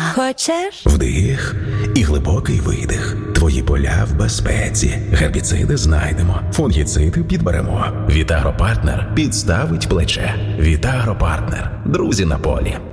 Хочеш? Вдих і глибокий видих. Твої поля в безпеці. Гербіциди знайдемо, фунгіциди підберемо. Вітагропартнер підставить плече. Вітагропартнер. Друзі на полі.